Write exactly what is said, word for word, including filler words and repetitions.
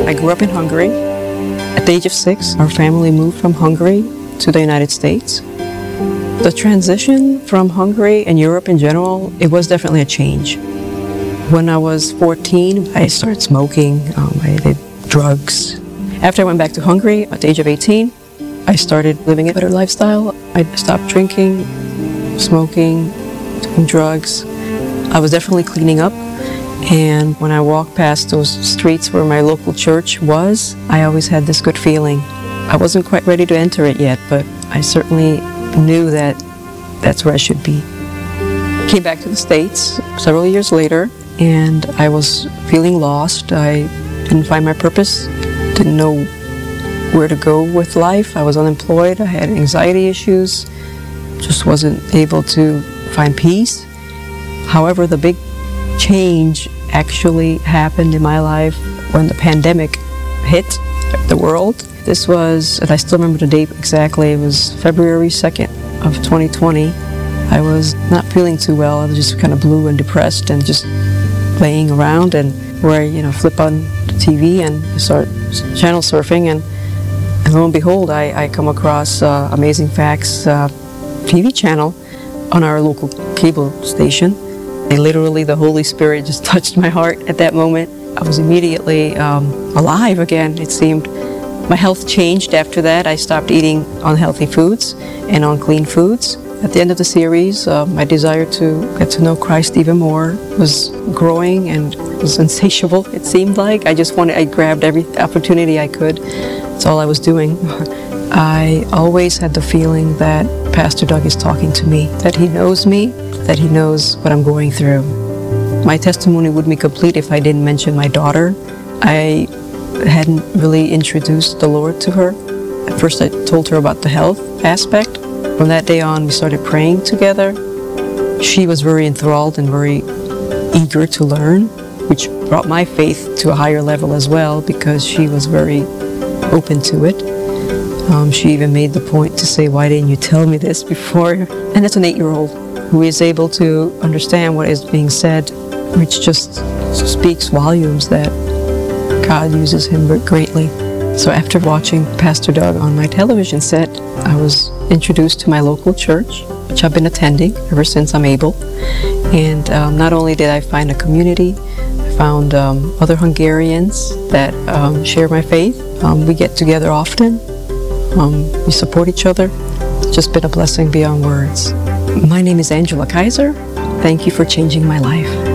I grew up in Hungary. At the age of six, our family moved from Hungary to the United States. The transition from Hungary and Europe in general, it was definitely a change. When I was fourteen, I started smoking, um, I did drugs. After I went back to Hungary at the age of eighteen, I started living a better lifestyle. I stopped drinking, smoking, doing drugs. I was definitely cleaning up. And when I walked past those streets where my local church was, I always had this good feeling. I wasn't quite ready to enter it yet, but I certainly knew that that's where I should be. Came back to the States several years later, and I was feeling lost. I didn't find my purpose, didn't know where to go with life. I was unemployed, I had anxiety issues, just wasn't able to find peace. However, the big change actually happened in my life when the pandemic hit the world. This was, and I still remember the date exactly, it was February second of twenty twenty. I was not feeling too well. I was just kind of blue and depressed and just laying around, and where I, you know, flip on the T V and start channel surfing, and, and lo and behold, I, I come across uh, Amazing Facts uh, T V channel on our local cable station. And literally, the Holy Spirit just touched my heart at that moment. I was immediately um, alive again, it seemed. My health changed after that. I stopped eating unhealthy foods and unclean foods. At the end of the series, uh, my desire to get to know Christ even more was growing and was insatiable, it seemed like. I just wanted, I grabbed every opportunity I could. That's all I was doing. I always had the feeling that Pastor Doug is talking to me, that he knows me, that he knows what I'm going through. My testimony wouldn't be complete if I didn't mention my daughter. I hadn't really introduced the Lord to her. At first I told her about the health aspect. From that day on, we started praying together. She was very enthralled and very eager to learn, which brought my faith to a higher level as well, because she was very open to it. Um, she even made the point to say, "Why didn't you tell me this before?" And it's an eight-year-old who is able to understand what is being said, which just speaks volumes that God uses him greatly. So after watching Pastor Doug on my television set, I was introduced to my local church, which I've been attending ever since I'm able. And um, not only did I find a community, I found um, other Hungarians that um, share my faith. Um, we get together often. Um, we support each other. It's just been a blessing beyond words. My name is Angela Kaiser. Thank you for changing my life.